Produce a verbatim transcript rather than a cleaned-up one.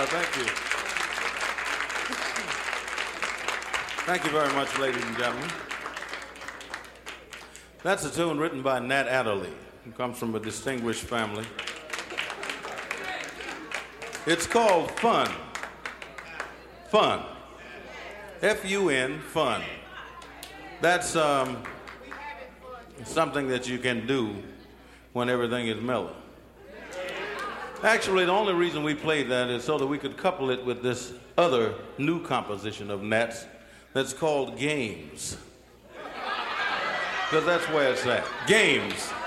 Uh, thank you. Thank you very much, ladies and gentlemen. That's a tune written by Nat Adderley, who comes from a distinguished family. It's called Fun. Fun. F U N, fun. That's um, something that you can do when everything is mellow. Actually, the only reason we played that is so that we could couple it with this other new composition of Nat's that's called Games. Because that's where it's at. Games.